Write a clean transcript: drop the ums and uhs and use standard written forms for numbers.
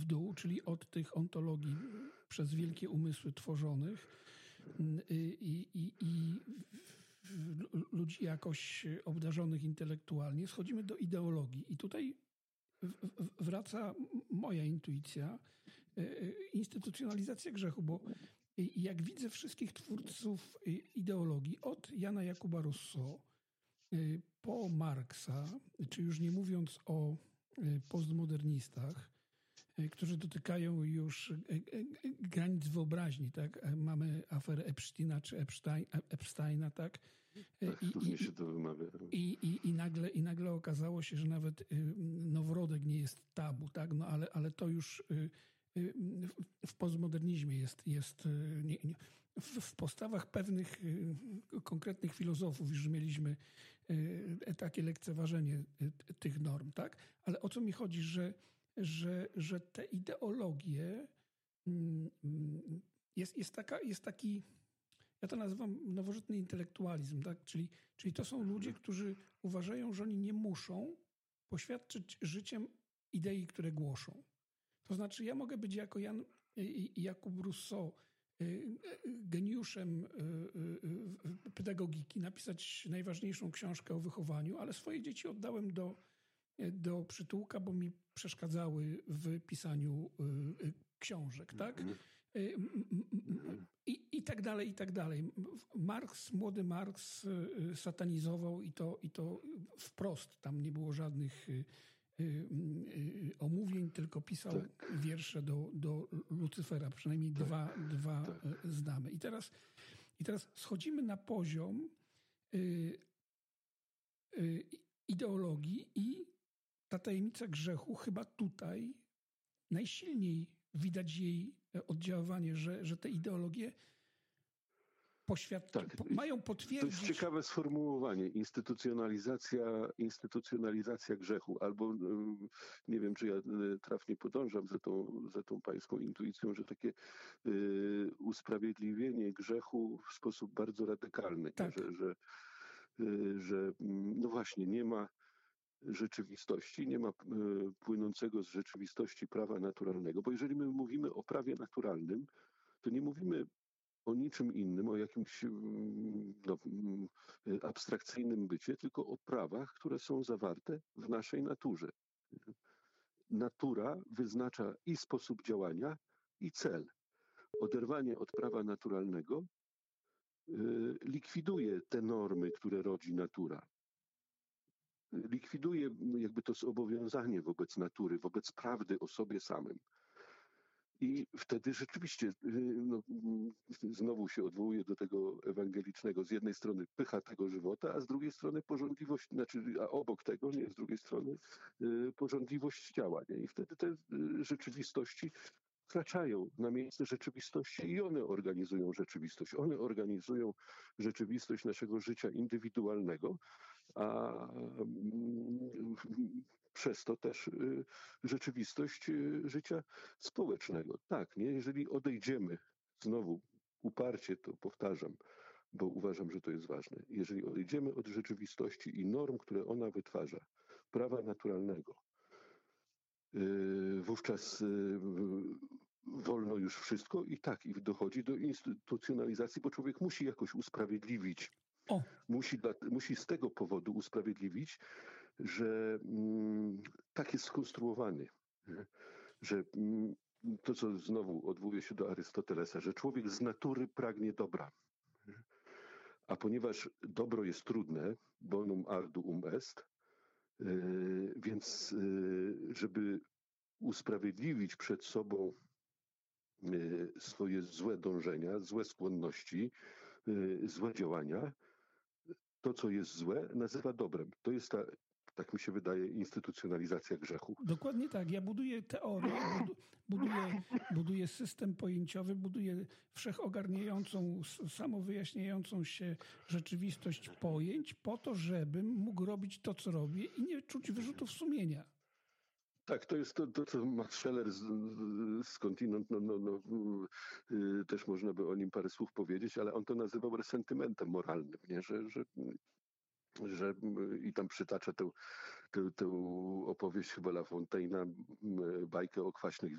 w dół, czyli od tych ontologii przez wielkie umysły tworzonych i ludzi jakoś obdarzonych intelektualnie, schodzimy do ideologii. I tutaj wraca moja intuicja, instytucjonalizacja grzechu, bo jak widzę wszystkich twórców ideologii, od Jana Jakuba Rousseau po Marksa, czy już nie mówiąc o postmodernistach, którzy dotykają już granic wyobraźni, tak? Mamy aferę Epsteina czy Epsteina, tak? Różnie się to wymawia. I nagle okazało się, że nawet noworodek nie jest tabu, tak? No ale to już w postmodernizmie jest w postawach pewnych konkretnych filozofów już mieliśmy takie lekceważenie tych norm, tak? Ale o co mi chodzi, że te ideologie jest taki, ja to nazywam nowożytny intelektualizm, tak? Czyli to są ludzie, którzy uważają, że oni nie muszą poświadczyć życiem idei, które głoszą. To znaczy ja mogę być jako Jakub Rousseau geniuszem pedagogiki, napisać najważniejszą książkę o wychowaniu, ale swoje dzieci oddałem do przytułka, bo mi przeszkadzały w pisaniu książek, tak? I tak dalej, i tak dalej. Młody Marks satanizował i to wprost. Tam nie było żadnych omówień, tylko pisał wiersze do Lucyfera. Przynajmniej dwa znamy. I teraz schodzimy na poziom ideologii i ta tajemnica grzechu chyba tutaj najsilniej widać jej oddziaływanie, że te ideologie mają potwierdzić... To jest ciekawe sformułowanie. Instytucjonalizacja grzechu. Albo nie wiem, czy ja trafnie podążam za tą pańską intuicją, że takie usprawiedliwienie grzechu w sposób bardzo radykalny. Tak. Że no właśnie nie ma rzeczywistości, nie ma płynącego z rzeczywistości prawa naturalnego. Bo jeżeli my mówimy o prawie naturalnym, to nie mówimy o niczym innym, o jakimś abstrakcyjnym bycie, tylko o prawach, które są zawarte w naszej naturze. Natura wyznacza i sposób działania, i cel. Oderwanie od prawa naturalnego likwiduje te normy, które rodzi natura. Likwiduje jakby to zobowiązanie wobec natury, wobec prawdy o sobie samym. I wtedy rzeczywiście znowu się odwołuje do tego ewangelicznego. Z jednej strony pycha tego żywota, a z drugiej strony porządliwość, a obok tego, nie, z drugiej strony porządliwość ciała. Nie? I wtedy te rzeczywistości wkraczają na miejsce rzeczywistości i one organizują rzeczywistość. One organizują rzeczywistość naszego życia indywidualnego, a przez to też rzeczywistość życia społecznego. Tak, nie? Jeżeli odejdziemy, znowu uparcie to powtarzam, bo uważam, że to jest ważne. Jeżeli odejdziemy od rzeczywistości i norm, które ona wytwarza, prawa naturalnego, wówczas wolno już wszystko i dochodzi do instytucjonalizacji, bo człowiek musi jakoś usprawiedliwić. Musi z tego powodu usprawiedliwić, że tak jest skonstruowany. Że to, co znowu odwołuje się do Arystotelesa, że człowiek z natury pragnie dobra. A ponieważ dobro jest trudne, bonum arduum est, więc żeby usprawiedliwić przed sobą swoje złe dążenia, złe skłonności, złe działania, to, co jest złe, nazywa dobrem. To jest ta, tak mi się wydaje, instytucjonalizacja grzechu. Dokładnie tak. Ja buduję teorię, buduję system pojęciowy, buduję wszechogarniającą, samowyjaśniającą się rzeczywistość pojęć po to, żebym mógł robić to, co robię i nie czuć wyrzutów sumienia. Tak, to jest to co Max Scheler skądinąd, też można by o nim parę słów powiedzieć, ale on to nazywał resentymentem moralnym, nie? Że i tam przytacza tę opowieść chyba La Fontaine'a, bajkę o kwaśnych